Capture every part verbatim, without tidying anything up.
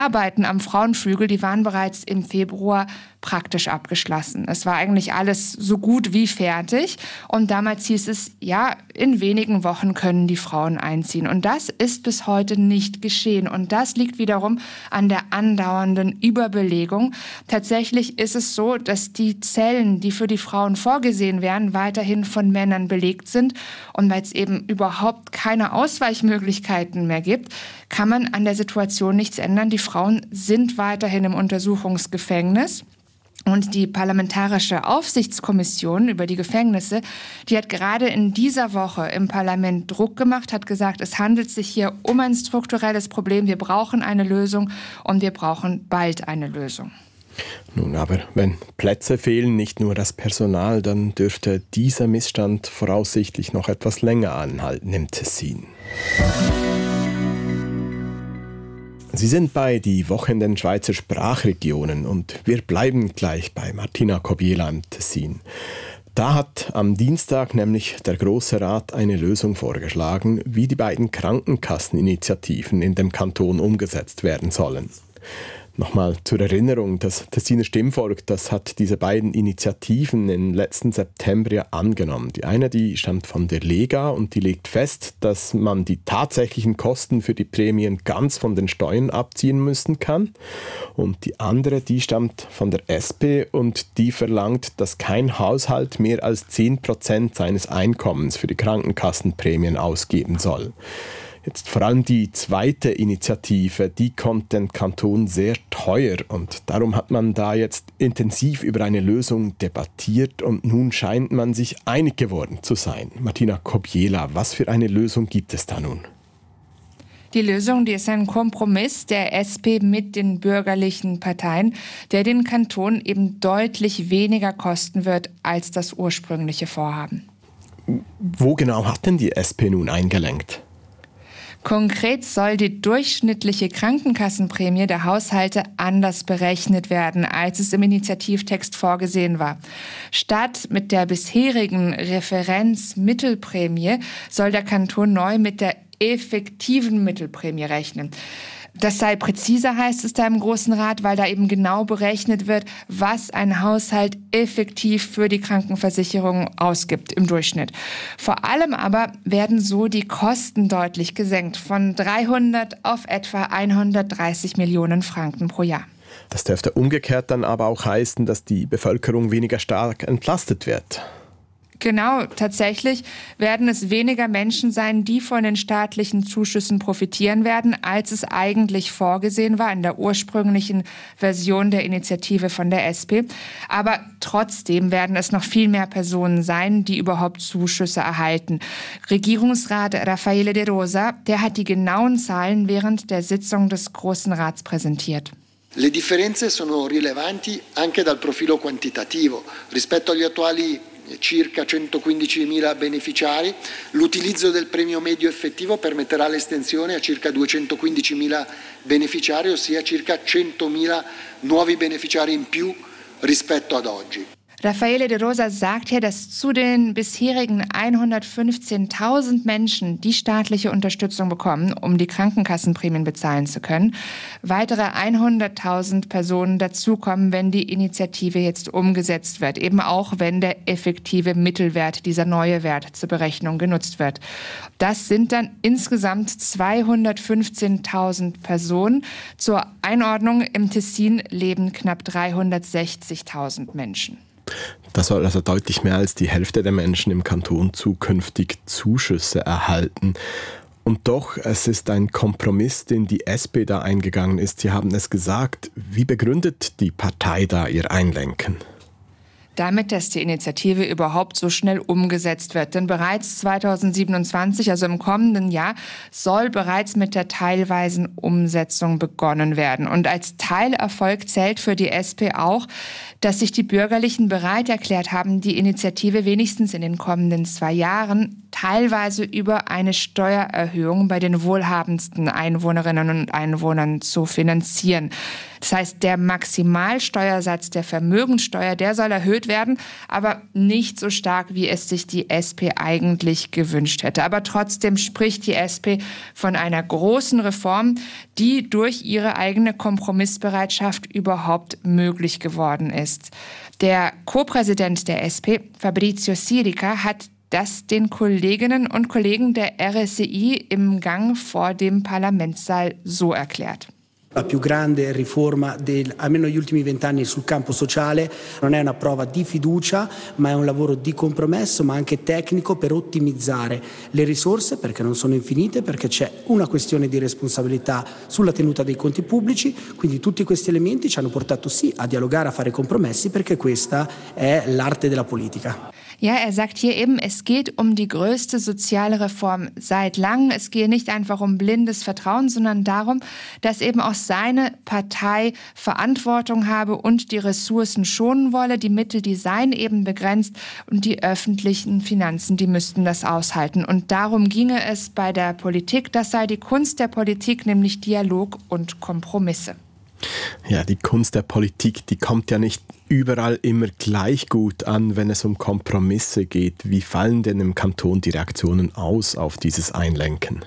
Arbeiten am Frauenflügel, die waren bereits im Februar praktisch abgeschlossen. Es war eigentlich alles so gut wie fertig und damals hieß es, ja, in wenigen Wochen können die Frauen einziehen. Und das ist bis heute nicht geschehen und das liegt wiederum an der andauernden Überbelegung. Tatsächlich ist es so, dass die Zellen, die für die Frauen vorgesehen wären, weiterhin von Männern belegt sind und weil es eben überhaupt keine Ausweichmöglichkeiten mehr gibt, kann man an der Situation nichts ändern. Die Frauen sind weiterhin im Untersuchungsgefängnis. Und die Parlamentarische Aufsichtskommission über die Gefängnisse, die hat gerade in dieser Woche im Parlament Druck gemacht, hat gesagt, es handelt sich hier um ein strukturelles Problem. Wir brauchen eine Lösung und wir brauchen bald eine Lösung. Nun aber, wenn Plätze fehlen, nicht nur das Personal, dann dürfte dieser Missstand voraussichtlich noch etwas länger anhalten im Tessin. Sie sind bei die Woche in den Schweizer Sprachregionen und wir bleiben gleich bei Martina Kobiela im Tessin. Da hat am Dienstag nämlich der Grosse Rat eine Lösung vorgeschlagen, wie die beiden Krankenkasseninitiativen in dem Kanton umgesetzt werden sollen. Nochmal zur Erinnerung, das Tessiner Stimmvolk, das hat diese beiden Initiativen im letzten September ja angenommen. Die eine, die stammt von der Lega und die legt fest, dass man die tatsächlichen Kosten für die Prämien ganz von den Steuern abziehen müssen kann. Und die andere, die stammt von der S P und die verlangt, dass kein Haushalt mehr als zehn Prozent seines Einkommens für die Krankenkassenprämien ausgeben soll. Jetzt vor allem die zweite Initiative, die kommt den Kanton sehr teuer und darum hat man da jetzt intensiv über eine Lösung debattiert und nun scheint man sich einig geworden zu sein. Martina Kobiela, was für eine Lösung gibt es da nun? Die Lösung, die ist ein Kompromiss der S P mit den bürgerlichen Parteien, der den Kanton eben deutlich weniger kosten wird als das ursprüngliche Vorhaben. Wo genau hat denn die S P nun eingelenkt? Konkret soll die durchschnittliche Krankenkassenprämie der Haushalte anders berechnet werden, als es im Initiativtext vorgesehen war. Statt mit der bisherigen Referenzmittelprämie soll der Kanton neu mit der effektiven Mittelprämie rechnen. Das sei präziser, heißt es da im Grossen Rat, weil da eben genau berechnet wird, was ein Haushalt effektiv für die Krankenversicherung ausgibt im Durchschnitt. Vor allem aber werden so die Kosten deutlich gesenkt, von dreihundert auf etwa hundertdreißig Millionen Franken pro Jahr. Das dürfte umgekehrt dann aber auch heißen, dass die Bevölkerung weniger stark entlastet wird. Genau, tatsächlich werden es weniger Menschen sein, die von den staatlichen Zuschüssen profitieren werden, als es eigentlich vorgesehen war in der ursprünglichen Version der Initiative von der S P. Aber trotzdem werden es noch viel mehr Personen sein, die überhaupt Zuschüsse erhalten. Regierungsrat Raffaele De Rosa, der hat die genauen Zahlen während der Sitzung des Grossen Rats präsentiert. Le differenze sono rilevanti anche dal profilo quantitativo rispetto agli attuali circa centoquindicimila beneficiari. L'utilizzo del premio medio effettivo permetterà l'estensione a circa duecentoquindicimila beneficiari, ossia circa centomila nuovi beneficiari in più rispetto ad oggi. Raffaele De Rosa sagt hier, dass zu den bisherigen hundertfünfzehntausend Menschen, die staatliche Unterstützung bekommen, um die Krankenkassenprämien bezahlen zu können, weitere hunderttausend Personen dazukommen, wenn die Initiative jetzt umgesetzt wird, eben auch wenn der effektive Mittelwert, dieser neue Wert zur Berechnung genutzt wird. Das sind dann insgesamt zweihundertfünfzehntausend Personen. Zur Einordnung, im Tessin leben knapp dreihundertsechzigtausend Menschen. Da soll also deutlich mehr als die Hälfte der Menschen im Kanton zukünftig Zuschüsse erhalten. Und doch, es ist ein Kompromiss, den die S P da eingegangen ist. Sie haben es gesagt. Wie begründet die Partei da ihr Einlenken? Damit, dass die Initiative überhaupt so schnell umgesetzt wird. Denn bereits zweitausendsiebenundzwanzig, also im kommenden Jahr, soll bereits mit der teilweisen Umsetzung begonnen werden. Und als Teilerfolg zählt für die S P auch, dass sich die Bürgerlichen bereit erklärt haben, die Initiative wenigstens in den kommenden zwei Jahren teilweise über eine Steuererhöhung bei den wohlhabendsten Einwohnerinnen und Einwohnern zu finanzieren. Das heißt, der Maximalsteuersatz der Vermögenssteuer, der soll erhöht werden, aber nicht so stark, wie es sich die S P eigentlich gewünscht hätte. Aber trotzdem spricht die S P von einer großen Reform, die durch ihre eigene Kompromissbereitschaft überhaupt möglich geworden ist. Der Co-Präsident der S P, Fabrizio Sirica, hat das den Kolleginnen und Kollegen der R S I im Gang vor dem Parlamentssaal so erklärt. La più grande riforma del, almeno negli ultimi vent'anni sul campo sociale non è una prova di fiducia, ma è un lavoro di compromesso, ma anche tecnico per ottimizzare le risorse, perché non sono infinite, perché c'è una questione di responsabilità sulla tenuta dei conti pubblici, quindi tutti questi elementi ci hanno portato sì a dialogare, a fare compromessi, perché questa è l'arte della politica. Ja, er sagt hier eben, es geht um die größte soziale Reform seit langem. Es gehe nicht einfach um blindes Vertrauen, sondern darum, dass eben auch seine Partei Verantwortung habe und die Ressourcen schonen wolle. Die Mittel, die seien eben begrenzt und die öffentlichen Finanzen, die müssten das aushalten. Und darum ginge es bei der Politik. Das sei die Kunst der Politik, nämlich Dialog und Kompromisse. Ja, die Kunst der Politik, die kommt ja nicht überall immer gleich gut an, wenn es um Kompromisse geht. Wie fallen denn im Kanton die Reaktionen aus auf dieses Einlenken?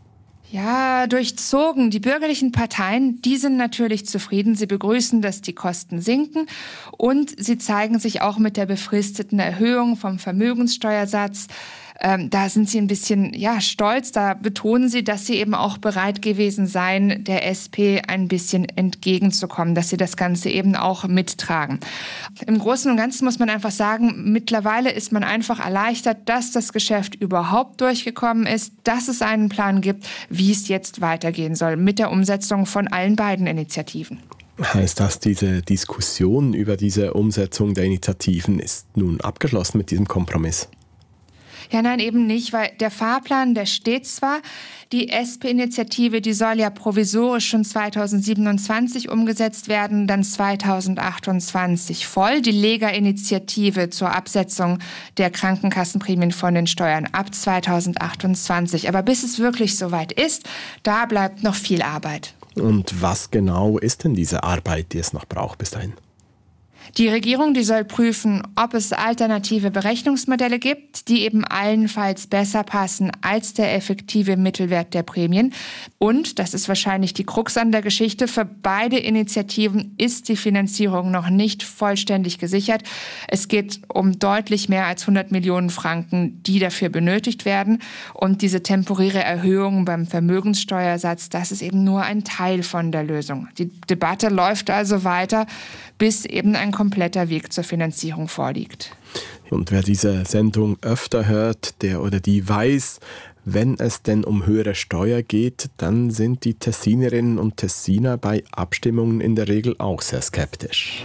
Ja, durchzogen. Die bürgerlichen Parteien, die sind natürlich zufrieden. Sie begrüßen, dass die Kosten sinken und sie zeigen sich auch mit der befristeten Erhöhung vom Vermögenssteuersatz. Ähm, da sind sie ein bisschen ja, stolz. Da betonen sie, dass sie eben auch bereit gewesen seien, der S P ein bisschen entgegenzukommen, dass sie das Ganze eben auch mittragen. Im Großen und Ganzen muss man einfach sagen, mittlerweile ist man einfach erleichtert, dass das Geschäft überhaupt durchgekommen ist, dass es einen Plan gibt, wie es jetzt weitergehen soll mit der Umsetzung von allen beiden Initiativen. Heißt das, diese Diskussion über diese Umsetzung der Initiativen ist nun abgeschlossen mit diesem Kompromiss? Ja, nein, eben nicht, weil der Fahrplan, der steht zwar. Die S P-Initiative, die soll ja provisorisch schon zweitausendsiebenundzwanzig umgesetzt werden, dann zweitausendachtundzwanzig voll. Die Lega-Initiative zur Absetzung der Krankenkassenprämien von den Steuern ab zweitausendachtundzwanzig. Aber bis es wirklich soweit ist, da bleibt noch viel Arbeit. Und was genau ist denn diese Arbeit, die es noch braucht bis dahin? Die Regierung, die soll prüfen, ob es alternative Berechnungsmodelle gibt, die eben allenfalls besser passen als der effektive Mittelwert der Prämien. Und, das ist wahrscheinlich die Krux an der Geschichte, für beide Initiativen ist die Finanzierung noch nicht vollständig gesichert. Es geht um deutlich mehr als hundert Millionen Franken, die dafür benötigt werden. Und diese temporäre Erhöhung beim Vermögenssteuersatz, das ist eben nur ein Teil von der Lösung. Die Debatte läuft also weiter, bis eben ein kompletter Weg zur Finanzierung vorliegt. Und wer diese Sendung öfter hört, der oder die weiß, wenn es denn um höhere Steuer geht, dann sind die Tessinerinnen und Tessiner bei Abstimmungen in der Regel auch sehr skeptisch.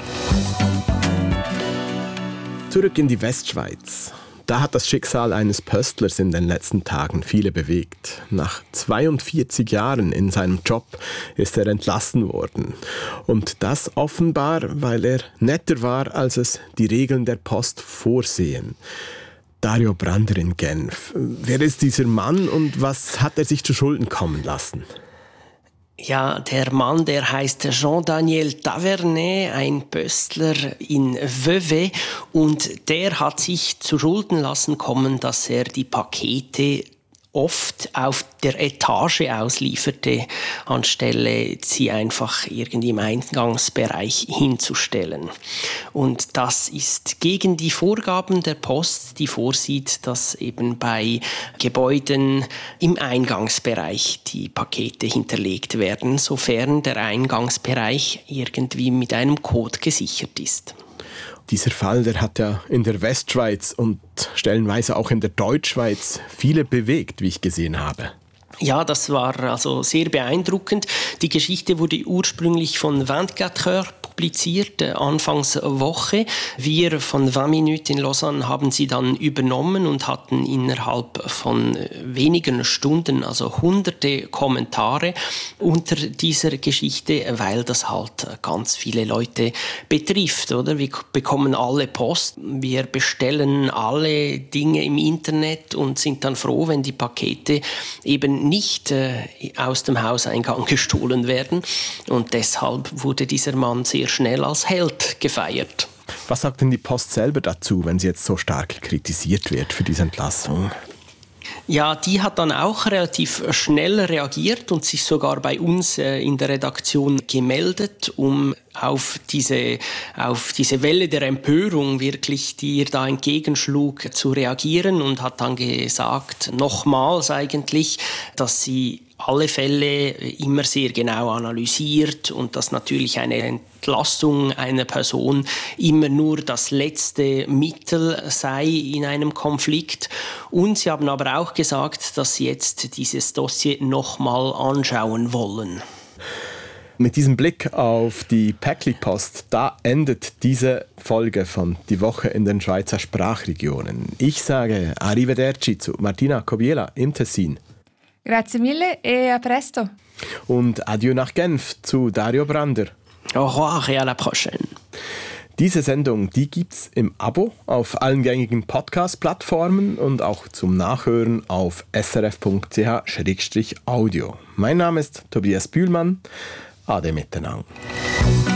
Zurück in die Westschweiz. Da hat das Schicksal eines Pöstlers in den letzten Tagen viele bewegt. Nach zweiundvierzig Jahren in seinem Job ist er entlassen worden. Und das offenbar, weil er netter war, als es die Regeln der Post vorsehen. Dario Brander in Genf. Wer ist dieser Mann und was hat er sich zu Schulden kommen lassen? Ja, der Mann, der heißt Jean-Daniel Tavernet, ein Pöstler in Vevey, und der hat sich zu Schulden lassen kommen, dass er die Pakete oft auf der Etage auslieferte, anstelle sie einfach irgendwie im Eingangsbereich hinzustellen. Und das ist gegen die Vorgaben der Post, die vorsieht, dass eben bei Gebäuden im Eingangsbereich die Pakete hinterlegt werden, sofern der Eingangsbereich irgendwie mit einem Code gesichert ist. Dieser Fall, der hat ja in der Westschweiz und stellenweise auch in der Deutschschweiz viele bewegt, wie ich gesehen habe. Ja, das war also sehr beeindruckend. Die Geschichte wurde ursprünglich von vierundzwanzig Heures publiziert, äh, anfangs Woche. Wir von vingt Minuten in Lausanne haben sie dann übernommen und hatten innerhalb von äh, wenigen Stunden also hunderte Kommentare unter dieser Geschichte, weil das halt ganz viele Leute betrifft, oder? Wir bekommen alle Post, wir bestellen alle Dinge im Internet und sind dann froh, wenn die Pakete eben nicht äh, aus dem Hauseingang gestohlen werden. Und deshalb wurde dieser Mann sehr schnell als Held gefeiert. Was sagt denn die Post selber dazu, wenn sie jetzt so stark kritisiert wird für diese Entlassung? Ja, die hat dann auch relativ schnell reagiert und sich sogar bei uns äh, in der Redaktion gemeldet, um auf diese, auf diese Welle der Empörung wirklich, die ihr da entgegenschlug, zu reagieren, und hat dann gesagt, nochmals eigentlich, dass sie alle Fälle immer sehr genau analysiert und dass natürlich eine Entlassung einer Person immer nur das letzte Mittel sei in einem Konflikt. Und sie haben aber auch gesagt, dass sie jetzt dieses Dossier nochmal anschauen wollen. Mit diesem Blick auf die Päckli-Post, da endet diese Folge von Die Woche in den Schweizer Sprachregionen. Ich sage Arrivederci zu Martina Kobiela im Tessin. Grazie mille e a presto. Und Adieu nach Genf zu Dario Brander. Au revoir et à la prochaine. Diese Sendung, die gibt's im Abo auf allen gängigen Podcast-Plattformen und auch zum Nachhören auf s r f punkt c h slash audio. Mein Name ist Tobias Bühlmann. Ade miteinander.